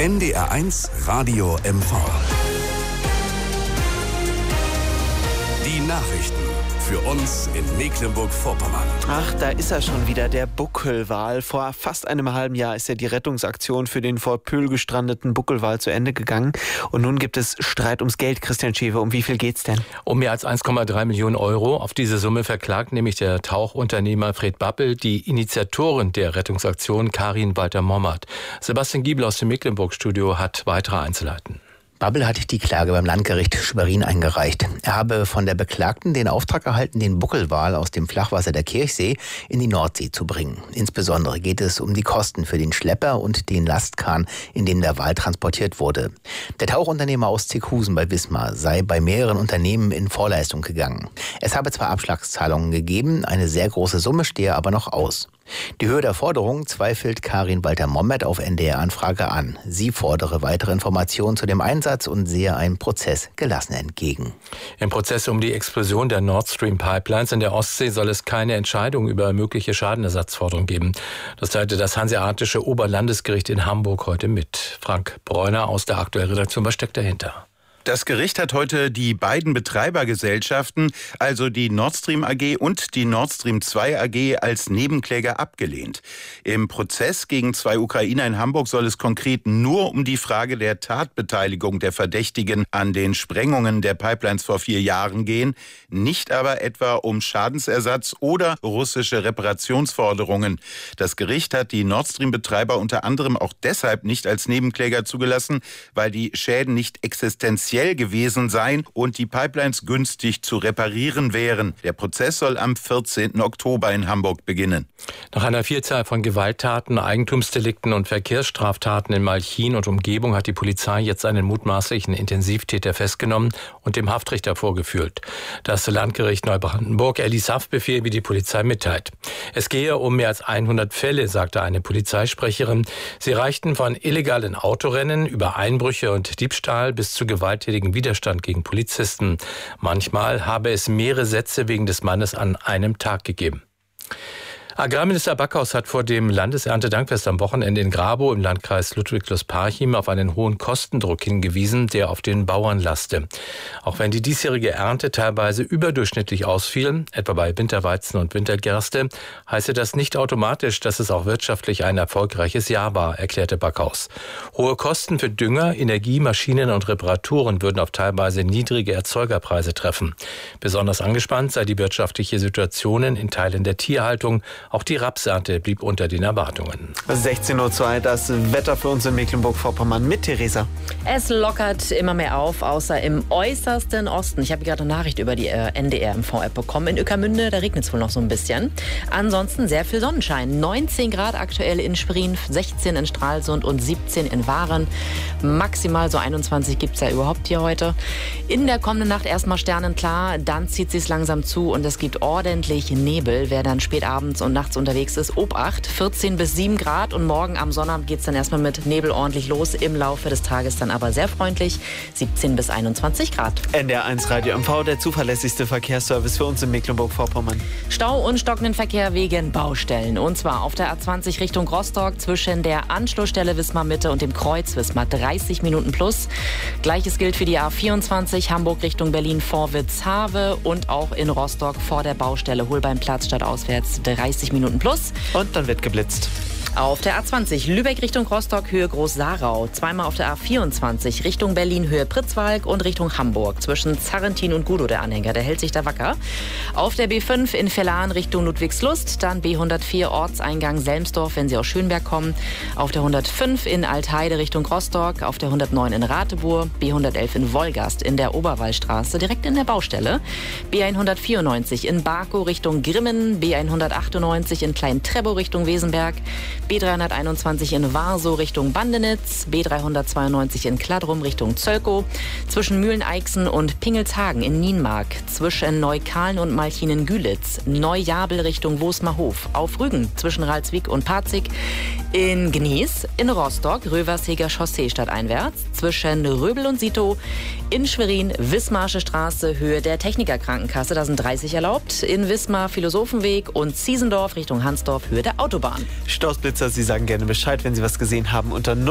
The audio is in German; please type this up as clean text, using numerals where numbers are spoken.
NDR1 Radio MV. Die Nachrichten für uns in Mecklenburg-Vorpommern. Ach, da ist er schon wieder, der Buckelwal. Vor fast einem halben Jahr ist ja die Rettungsaktion für den vor Pöhl gestrandeten Buckelwal zu Ende gegangen. Und nun gibt es Streit ums Geld. Christian Schewe, um wie viel geht's denn? Um mehr als 1,3 Millionen Euro. Auf diese Summe verklagt nämlich der Tauchunternehmer Fred Bappel die Initiatorin der Rettungsaktion Karin Walter-Mommert. Sebastian Giebel aus dem Mecklenburg-Studio hat weitere Einzelheiten. Bappel hat die Klage beim Landgericht Schwerin eingereicht. Er habe von der Beklagten den Auftrag erhalten, den Buckelwal aus dem Flachwasser der Kirchsee in die Nordsee zu bringen. Insbesondere geht es um die Kosten für den Schlepper und den Lastkahn, in dem der Wal transportiert wurde. Der Tauchunternehmer aus Zickhusen bei Wismar sei bei mehreren Unternehmen in Vorleistung gegangen. Es habe zwar Abschlagszahlungen gegeben, eine sehr große Summe stehe aber noch aus. Die Höhe der Forderung zweifelt Karin Walter-Mommert auf NDR-Anfrage an. Sie fordere weitere Informationen zu dem Einsatz und sehe einem Prozess gelassen entgegen. Im Prozess um die Explosion der Nord Stream Pipelines in der Ostsee soll es keine Entscheidung über mögliche Schadenersatzforderungen geben. Das teilte das Hanseatische Oberlandesgericht in Hamburg heute mit. Frank Bräuner aus der aktuellen Redaktion, was steckt dahinter? Das Gericht hat heute die beiden Betreibergesellschaften, also die Nord Stream AG und die Nord Stream 2 AG, als Nebenkläger abgelehnt. Im Prozess gegen zwei Ukrainer in Hamburg soll es konkret nur um die Frage der Tatbeteiligung der Verdächtigen an den Sprengungen der Pipelines vor 4 Jahren gehen, nicht aber etwa um Schadensersatz oder russische Reparationsforderungen. Das Gericht hat die Nord Stream-Betreiber unter anderem auch deshalb nicht als Nebenkläger zugelassen, weil die Schäden nicht existenziell gewesen seien und die Pipelines günstig zu reparieren wären. Der Prozess soll am 14. Oktober in Hamburg beginnen. Nach einer Vielzahl von Gewalttaten, Eigentumsdelikten und Verkehrsstraftaten in Malchin und Umgebung hat die Polizei jetzt einen mutmaßlichen Intensivtäter festgenommen und dem Haftrichter vorgeführt. Das Landgericht Neubrandenburg erließ Haftbefehl, wie die Polizei mitteilt. Es gehe um mehr als 100 Fälle, sagte eine Polizeisprecherin. Sie reichten von illegalen Autorennen über Einbrüche und Diebstahl bis zu gewalttätigen Widerstand gegen Polizisten. Manchmal habe es mehrere Sätze wegen des Mannes an einem Tag gegeben. Agrarminister Backhaus hat vor dem Landeserntedankfest am Wochenende in Grabow im Landkreis Ludwigslust-Parchim auf einen hohen Kostendruck hingewiesen, der auf den Bauern laste. Auch wenn die diesjährige Ernte teilweise überdurchschnittlich ausfiel, etwa bei Winterweizen und Wintergerste, heiße das nicht automatisch, dass es auch wirtschaftlich ein erfolgreiches Jahr war, erklärte Backhaus. Hohe Kosten für Dünger, Energie, Maschinen und Reparaturen würden auf teilweise niedrige Erzeugerpreise treffen. Besonders angespannt sei die wirtschaftliche Situation in Teilen der Tierhaltung. Auch die Rapsernte blieb unter den Erwartungen. 16:02 Uhr, das Wetter für uns in Mecklenburg-Vorpommern mit Theresa. Es lockert immer mehr auf, außer im äußersten Osten. Ich habe gerade eine Nachricht über die NDR-MV-App bekommen. In Ueckermünde, da regnet es wohl noch so ein bisschen. Ansonsten sehr viel Sonnenschein. 19 Grad aktuell in Sprien, 16 in Stralsund und 17 in Waren. Maximal so 21 gibt es ja überhaupt hier heute. In der kommenden Nacht erstmal sternenklar, dann zieht es langsam zu und es gibt ordentlich Nebel. Wer dann spät abends und nachts unterwegs ist, Obacht, 14 bis 7 Grad und morgen am Sonnabend geht es dann erstmal mit Nebel ordentlich los, im Laufe des Tages dann aber sehr freundlich, 17 bis 21 Grad. NDR1 Radio MV, der zuverlässigste Verkehrsservice für uns in Mecklenburg-Vorpommern. Stau und stockenden Verkehr wegen Baustellen und zwar auf der A20 Richtung Rostock zwischen der Anschlussstelle Wismar Mitte und dem Kreuz Wismar 30 Minuten plus. Gleiches gilt für die A24 Hamburg Richtung Berlin-Vorwitz-Have und auch in Rostock vor der Baustelle Holbeinplatz stadtauswärts 30 Minuten plus. Und dann wird geblitzt. Auf der A20 Lübeck Richtung Rostock, Höhe Groß-Sarau. Zweimal auf der A24 Richtung Berlin, Höhe Pritzwalk und Richtung Hamburg. Zwischen Zarrentin und Gudow der Anhänger, der hält sich da wacker. Auf der B5 in Vellan Richtung Ludwigslust. Dann B104 Ortseingang Selmsdorf, wenn Sie aus Schönberg kommen. Auf der 105 in Altheide Richtung Rostock. Auf der 109 in Ratibur. B111 in Wolgast in der Oberwallstraße, direkt in der Baustelle. B194 in Barkow Richtung Grimmen. B198 in Klein-Trebow Richtung Wesenberg. B321 in Warsow Richtung Bandenitz, B392 in Kladrum Richtung Zölkow, zwischen Mühleneixen und Pingelshagen in Nienmark, zwischen Neukalen und Malchinen-Gülitz, Neujabel Richtung Wosmerhof, auf Rügen zwischen Ralswiek und Parzig, in Gnies, in Rostock, Röversheger Chaussee stadteinwärts, zwischen Röbel und Sito, in Schwerin, Wismarsche Straße, Höhe der Technikerkrankenkasse, da sind 30 erlaubt, in Wismar Philosophenweg und Ziesendorf Richtung Hansdorf, Höhe der Autobahn. Stoßblitzer, Sie sagen gerne Bescheid, wenn Sie was gesehen haben, unter